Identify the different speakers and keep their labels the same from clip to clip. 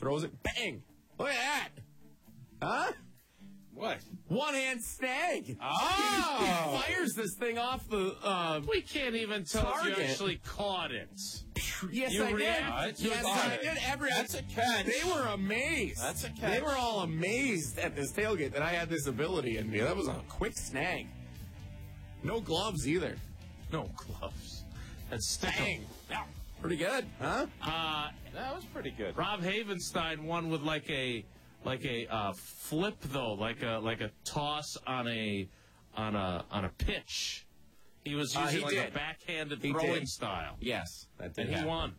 Speaker 1: throws it. Bang! Look at that. Huh?
Speaker 2: What?
Speaker 1: One-hand snag.
Speaker 2: Oh!
Speaker 1: He fires this thing off the
Speaker 2: We can't even tell if you
Speaker 1: target.
Speaker 2: actually caught it.
Speaker 1: Yes,
Speaker 2: You
Speaker 1: I did.
Speaker 2: reacted to
Speaker 1: Yes,
Speaker 2: it.
Speaker 1: I did.
Speaker 2: That's a catch.
Speaker 1: They were amazed.
Speaker 2: That's a catch.
Speaker 1: They were all amazed at this tailgate that I had this ability in me. That was a quick snag. No gloves either.
Speaker 2: No gloves. That's stick 'em.
Speaker 1: Bang. Yeah. Pretty good, huh?
Speaker 2: That was pretty good. Rob Havenstein won with like a flip though, like a toss on a pitch. He was using
Speaker 1: he
Speaker 2: a
Speaker 1: did.
Speaker 2: backhanded
Speaker 1: He
Speaker 2: throwing
Speaker 1: did.
Speaker 2: style.
Speaker 1: Yes, that did
Speaker 2: And he
Speaker 1: happen.
Speaker 2: won.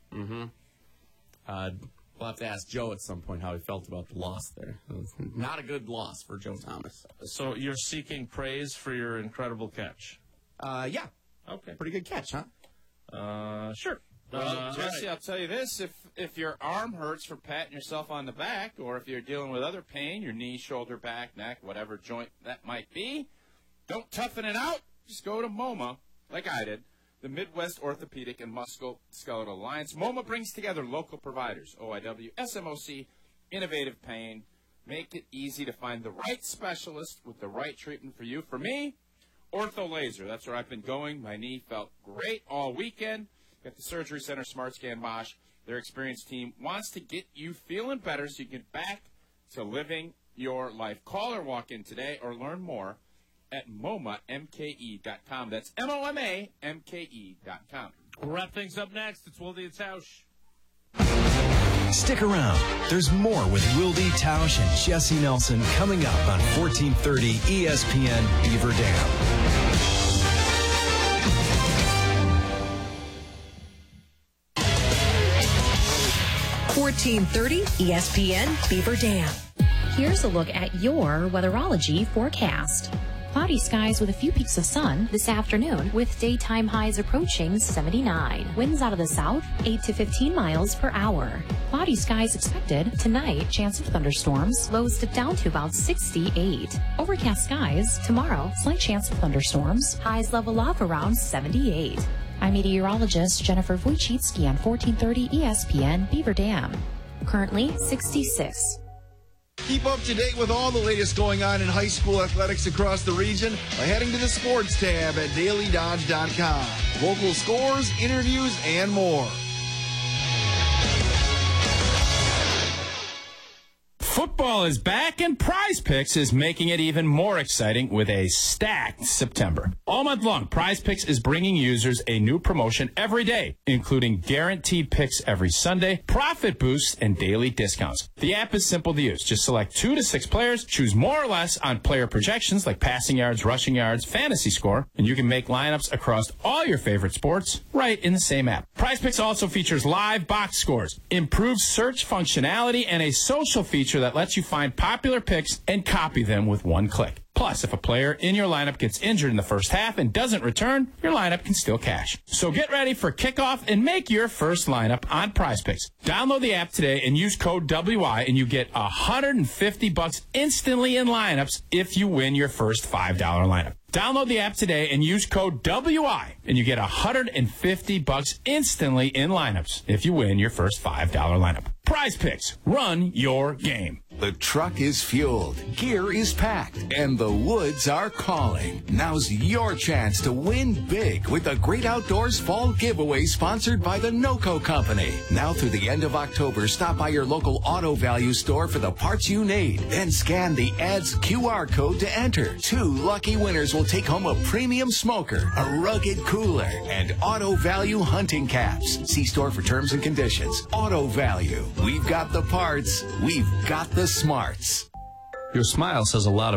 Speaker 1: We'll have to ask Joe at some point how he felt about the loss there. It was not a good loss for Joe Thomas.
Speaker 2: So you're seeking praise for your incredible catch.
Speaker 1: Yeah.
Speaker 2: Okay.
Speaker 1: Pretty good catch, huh?
Speaker 2: Sure.
Speaker 3: Jesse, I'll tell you this. If your arm hurts from patting yourself on the back, or if you're dealing with other pain, your knee, shoulder, back, neck, whatever joint that might be, don't toughen it out. Just go to MoMA, like I did, the Midwest Orthopedic and Musculoskeletal Alliance. MoMA brings together local providers, OIW, SMOC, Innovative Pain. Make it easy to find the right specialist with the right treatment for you. For me, Ortho Laser. That's where I've been going. My knee felt great all weekend. Got the Surgery Center, SmartScan, Bosch. Their experienced team wants to get you feeling better so you can get back to living your life. Call or walk in today or learn more at MoMaMKE.com. That's MoMaMKE.com.
Speaker 2: We'll wrap things up next. It's Wilde and Tausch.
Speaker 4: Stick around. There's more with Wilde Tausch and Jesse Nelson coming up on 1430 ESPN Beaver Dam.
Speaker 5: 1430 ESPN Beaver Dam.
Speaker 6: Here's a look at your weatherology forecast. Cloudy skies with a few peaks of sun this afternoon with daytime highs approaching 79. Winds out of the south 8 to 15 miles per hour. Cloudy skies expected tonight. Chance of thunderstorms. Lows dip down to about 68. Overcast skies tomorrow. Slight chance of thunderstorms. Highs level off around 78. I'm meteorologist Jennifer Wojcicki on 1430 ESPN Beaver Dam. Currently 66.
Speaker 7: Keep up to date with all the latest going on in high school athletics across the region by heading to the sports tab at dailydodge.com. Local scores, interviews, and more.
Speaker 8: Football is back, and Prize Picks is making it even more exciting with a stacked September. All month long, Prize Picks is bringing users a new promotion every day, including guaranteed picks every Sunday, profit boosts, and daily discounts. The app is simple to use. Just select 2 to 6 players, choose more or less on player projections like passing yards, rushing yards, fantasy score, and you can make lineups across all your favorite sports right in the same app. Prize Picks also features live box scores, improved search functionality, and a social feature that lets you find popular picks and copy them with one click. Plus, if a player in your lineup gets injured in the first half and doesn't return, your lineup can still cash. So get ready for kickoff and make your first lineup on Prize Picks. Download the app today and use code WI, and you get $150 instantly in lineups if you win your first $5 lineup. Download the app today and use code WI, and you get $150 instantly in lineups if you win your first $5 lineup. Prize Picks. Run your game.
Speaker 9: The truck is fueled, gear is packed, and the woods are calling. Now's your chance to win big with the Great Outdoors Fall Giveaway sponsored by the NOCO Company. Now through the end of October, stop by your local Auto Value store for the parts you need. Then scan the ad's QR code to enter. 2 lucky winners will take home a premium smoker, a rugged cooler, and Auto Value hunting caps. See store for terms and conditions. Auto Value. We've got the parts. We've got the smarts.
Speaker 10: Your smile says a lot